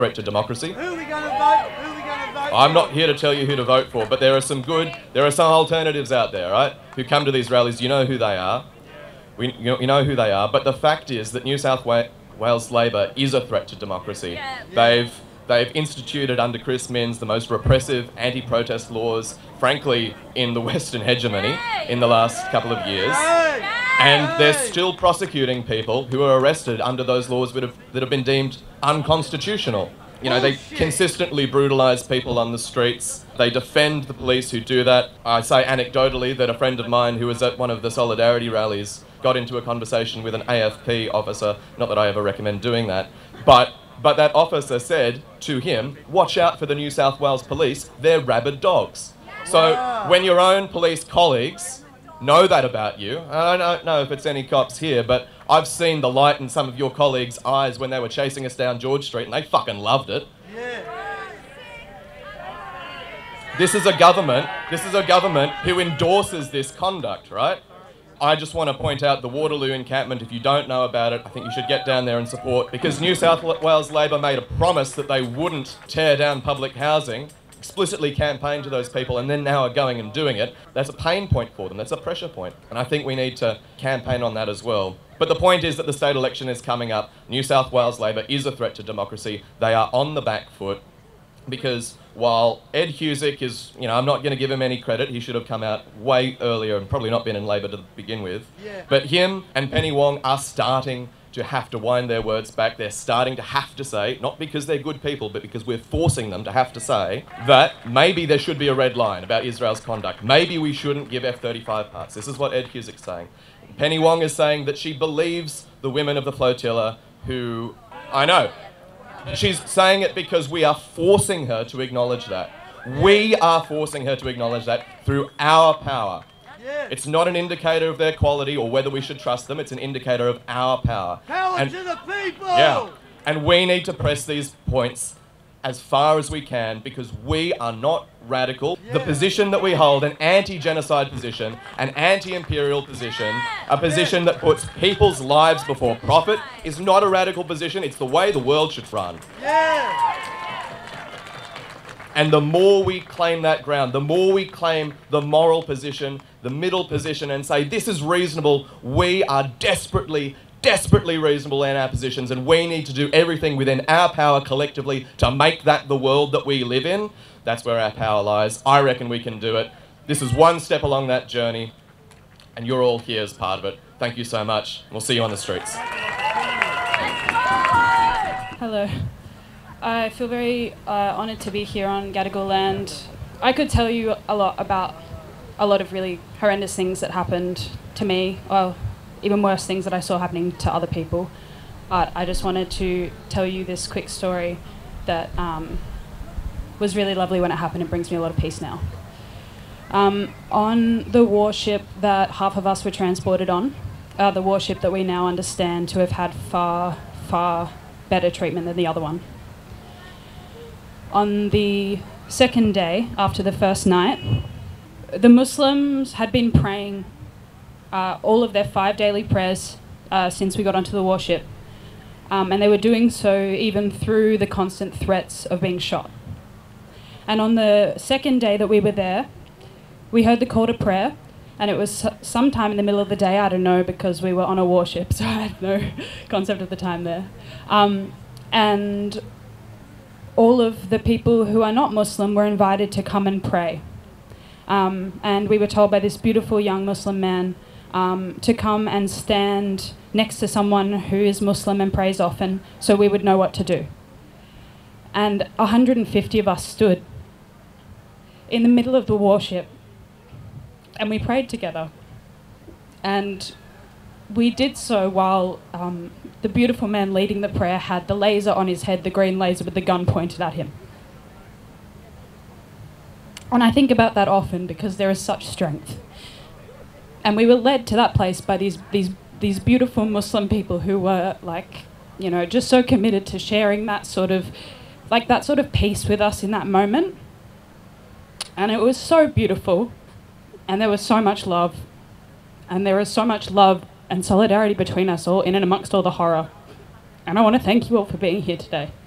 threat to democracy. Who are we going to vote? Who are we going to vote I'm for? not here to tell you who to vote for, but there are some alternatives out there, right? Who come to these rallies, you know who they are. You know who they are, but the fact is that New South Wales Labor is a threat to democracy. They've instituted under Chris Minns the most repressive anti-protest laws, frankly, in the Western hegemony in the last couple of years. And they're still prosecuting people who are arrested under those laws that have been deemed unconstitutional. You know, they consistently brutalise people on the streets. They defend the police who do that. I say anecdotally that a friend of mine who was at one of the Solidarity rallies got into a conversation with an AFP officer. Not that I ever recommend doing that, but that officer said to him, "Watch out for the New South Wales police, they're rabid dogs." So when your own police colleagues know that about you, and I don't know if it's any cops here, but I've seen the light in some of your colleagues' eyes when they were chasing us down George Street, and they fucking loved it. This is a government who endorses this conduct, right? I just want to point out the Waterloo encampment. If you don't know about it, I think you should get down there and support, because New South Wales Labor made a promise that they wouldn't tear down public housing, explicitly campaigned to those people, and then now are going and doing it. That's a pain point for them. That's a pressure point. And I think we need to campaign on that as well. But the point is that the state election is coming up. New South Wales Labor is a threat to democracy. They are on the back foot, because while Ed Husic is, I'm not going to give him any credit, he should have come out way earlier and probably not been in Labor to begin with. But him and Penny Wong are starting to have to wind their words back. They're starting to have to say, not because they're good people, but because we're forcing them to have to say that maybe there should be a red line about Israel's conduct. Maybe we shouldn't give F-35 parts. This is what Ed Husic's saying. Penny Wong is saying that she believes the women of the flotilla who... I know. She's saying it because we are forcing her to acknowledge that. We are forcing her to acknowledge that through our power. It's not an indicator of their quality or whether we should trust them. It's an indicator of our power. Power to the people! Yeah. And we need to press these points as far as we can, because we are not radical. The position that we hold, an anti-genocide position, an anti-imperial position, a position that puts people's lives before profit, is not a radical position. It's the way the world should run. And the more we claim that ground, the more we claim the moral position, the middle position, and say this is reasonable, we are desperately reasonable in our positions, and we need to do everything within our power collectively to make that the world that we live in. That's where our power lies. I reckon we can do it. This is one step along that journey, and you're all here as part of it. Thank you so much. We'll see you on the streets. Hello. I feel very honoured to be here on Gadigal land. I could tell you a lot about a lot of really horrendous things that happened to me, well, even worse things that I saw happening to other people. But I just wanted to tell you this quick story that was really lovely when it happened. It brings me a lot of peace now. On the warship that half of us were transported on, the warship that we now understand to have had far, far better treatment than the other one. On the second day, after the first night, the Muslims had been praying all of their 5 daily prayers since we got onto the warship. And they were doing so even through the constant threats of being shot. And on the second day that we were there, we heard the call to prayer, and it was sometime in the middle of the day, I don't know, because we were on a warship, so I had no concept of the time there. And all of the people who are not Muslim were invited to come and pray. And we were told by this beautiful young Muslim man to come and stand next to someone who is Muslim and prays often, so we would know what to do. And 150 of us stood in the middle of the warship, and we prayed together. And we did so while the beautiful man leading the prayer had the laser on his head, the green laser with the gun pointed at him. And I think about that often because there is such strength. And we were led to that place by these beautiful Muslim people who were just so committed to sharing that sort of peace with us in that moment. And it was so beautiful, and there was so much love, and there is so much love and solidarity between us all in and amongst all the horror. And I want to thank you all for being here today.